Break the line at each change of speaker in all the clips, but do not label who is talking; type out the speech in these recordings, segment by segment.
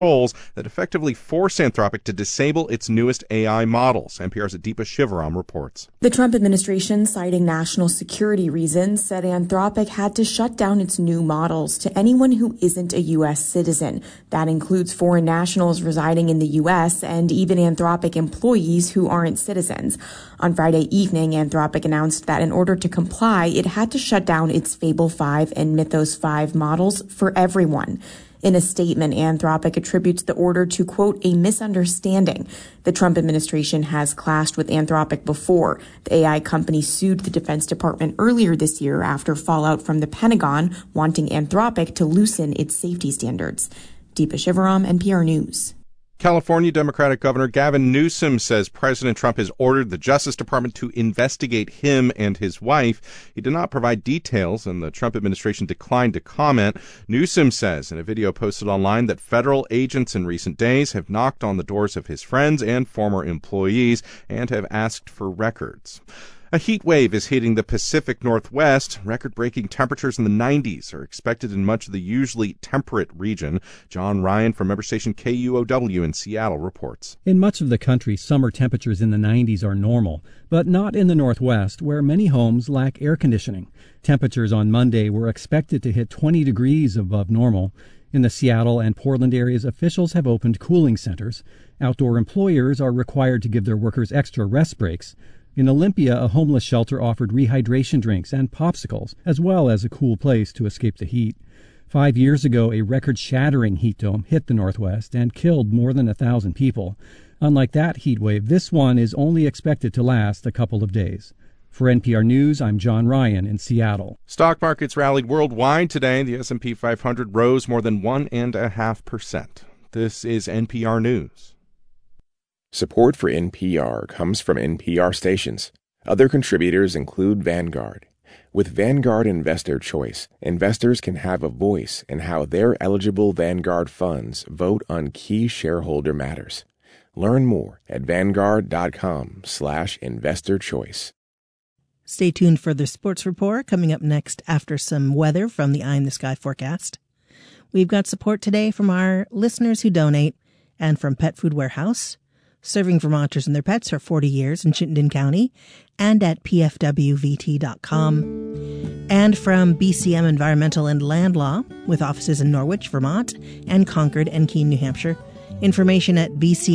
that effectively force Anthropic to disable its newest AI models. NPR's Deepa Shivaram reports.
The Trump administration, citing national security reasons, said Anthropic had to shut down its new models to anyone who isn't a U.S. citizen. That includes foreign nationals residing in the U.S. and even Anthropic employees who aren't citizens. On Friday evening, Anthropic announced that in order to comply, it had to shut down its Fable 5 and Mythos 5 models for everyone. In a statement, Anthropic attributes the order to, quote, a misunderstanding. The Trump administration has clashed with Anthropic before. The AI company sued the Defense Department earlier this year after fallout from the Pentagon wanting Anthropic to loosen its safety standards. Deepa Shivaram, NPR News.
California Democratic Governor Gavin Newsom says President Trump has ordered the Justice Department to investigate him and his wife. He did not provide details, and the Trump administration declined to comment. Newsom says in a video posted online that federal agents in recent days have knocked on the doors of his friends and former employees and have asked for records. A heat wave is hitting the Pacific Northwest. Record-breaking temperatures in the 90s are expected in much of the usually temperate region. John Ryan from member station KUOW in Seattle reports.
In much of the country, summer temperatures in the 90s are normal, but not in the Northwest, where many homes lack air conditioning. Temperatures on Monday were expected to hit 20 degrees above normal. In the Seattle and Portland areas, officials have opened cooling centers. Outdoor employers are required to give their workers extra rest breaks. In Olympia, a homeless shelter offered rehydration drinks and popsicles, as well as a cool place to escape the heat. 5 years ago, a record-shattering heat dome hit the Northwest and killed more than 1,000 people. Unlike that heat wave, this one is only expected to last a couple of days. For NPR News, I'm John Ryan in Seattle.
Stock markets rallied worldwide today. The S&P 500 rose more than 1.5%. This is NPR News.
Support for NPR comes from NPR stations. Other contributors include Vanguard. With Vanguard Investor Choice, investors can have a voice in how their eligible Vanguard funds vote on key shareholder matters. Learn more at Vanguard.com/investorchoice.
Stay tuned for the Sports Report coming up next after some weather from the Eye in the Sky forecast. We've got support today from our listeners who donate and from Pet Food Warehouse, serving Vermonters and their pets for 40 years in Chittenden County, and at pfwvt.com. And from BCM Environmental and Land Law, with offices in Norwich, Vermont, and Concord and Keene, New Hampshire. Information at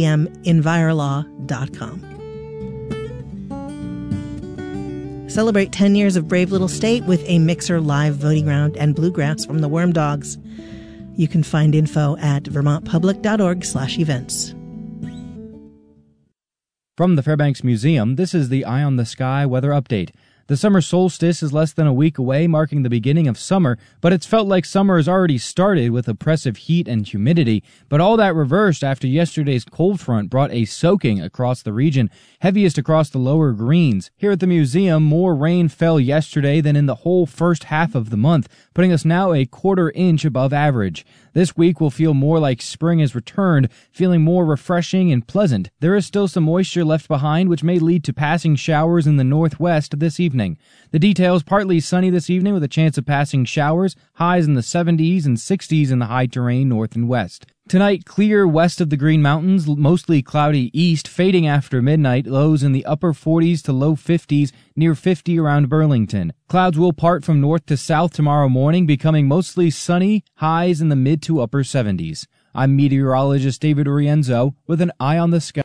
bcmenvirolaw.com. Celebrate 10 years of Brave Little State with a Mixer live voting round and bluegrass from the Worm Dogs. You can find info at vermontpublic.org/events.
From the Fairbanks Museum, this is the Eye on the Sky weather update. The summer solstice is less than a week away, marking the beginning of summer, but it's felt like summer has already started with oppressive heat and humidity. But all that reversed after yesterday's cold front brought a soaking across the region, heaviest across the lower Greens. Here at the museum, more rain fell yesterday than in the whole first half of the month, putting us now a quarter inch above average. This week will feel more like spring has returned, feeling more refreshing and pleasant. There is still some moisture left behind, which may lead to passing showers in the northwest this evening. The details: partly sunny this evening with a chance of passing showers, highs in the 70s and 60s in the high terrain north and west. Tonight, clear west of the Green Mountains, mostly cloudy east, fading after midnight, lows in the upper 40s to low 50s, near 50 around Burlington. Clouds will part from north to south tomorrow morning, becoming mostly sunny, highs in the mid to upper 70s. I'm meteorologist David Urienzo with an Eye on the Sky.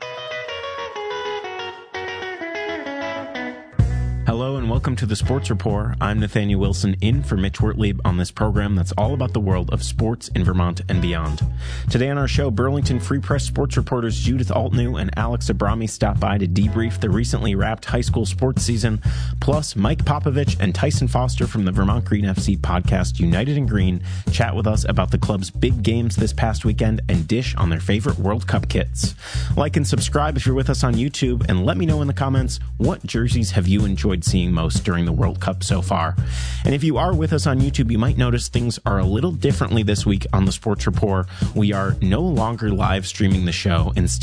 Hello and welcome to the Sports Report. I'm Nathaniel Wilson in for Mitch Wertlieb on this program that's all about the world of sports in Vermont and beyond. Today on our show, Burlington Free Press sports reporters Judith Altnew and Alex Abrami stop by to debrief the recently wrapped high school sports season. Plus, Mike Popovich and Tyson Foster from the Vermont Green FC podcast United in Green chat with us about the club's big games this past weekend and dish on their favorite World Cup kits. Like and subscribe if you're with us on YouTube, and let me know in the comments, what jerseys have you enjoyed seeing most during the World Cup so far? And if you are with us on YouTube, you might notice things are a little differently this week on the Sports Report. We are no longer live streaming the show. Instead,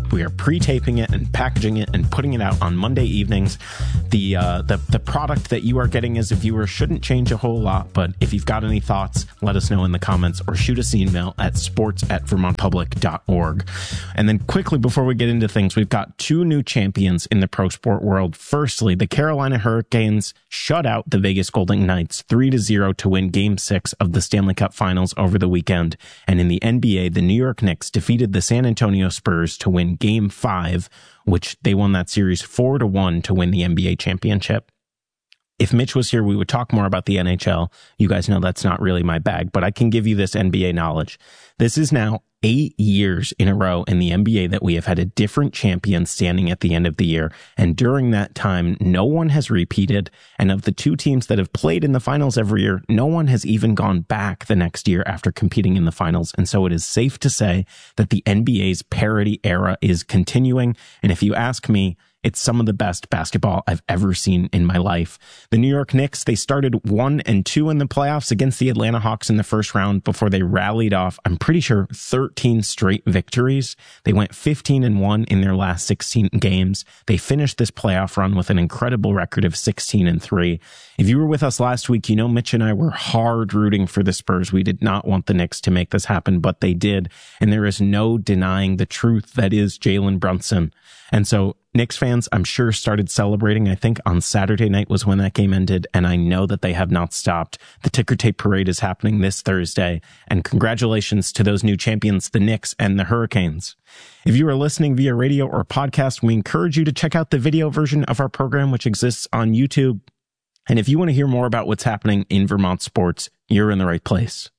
We are pre-taping it and packaging it and putting it out on Monday evenings. The product that you are getting as a viewer shouldn't change a whole lot, but if you've got any thoughts, let us know in the comments or shoot us an email at sports@vermontpublic.org. And then quickly before we get into things, we've got two new champions in the pro sport world. Firstly, the Carolina Hurricanes shut out the Vegas Golden Knights 3-0 to win Game 6 of the Stanley Cup Finals over the weekend. And in the NBA, the New York Knicks defeated the San Antonio Spurs to win Game 5, which they won that series 4-1 to win the NBA championship. If Mitch was here, we would talk more about the NHL. You guys know that's not really my bag, but I can give you this NBA knowledge. This is now 8 years in a row in the NBA that we have had a different champion standing at the end of the year. And during that time, no one has repeated. And of the two teams that have played in the finals every year, no one has even gone back the next year after competing in the finals. And so it is safe to say that the NBA's parity era is continuing. And if you ask me, it's some of the best basketball I've ever seen in my life. The New York Knicks, they started 1-2 in the playoffs against the Atlanta Hawks in the first round before they rallied off, I'm pretty sure, 13 straight victories. They went 15-1 in their last 16 games. They finished this playoff run with an incredible record of 16-3. If you were with us last week, you know Mitch and I were hard rooting for the Spurs. We did not want the Knicks to make this happen, but they did. And there is no denying the truth that is Jalen Brunson. And so Knicks fans, I'm sure, started celebrating. I think on Saturday night was when that game ended, and I know that they have not stopped. The ticker tape parade is happening this Thursday, and congratulations to those new champions, the Knicks and the Hurricanes. If you are listening via radio or podcast, we encourage you to check out the video version of our program, which exists on YouTube. And if you want to hear more about what's happening in Vermont sports, you're in the right place.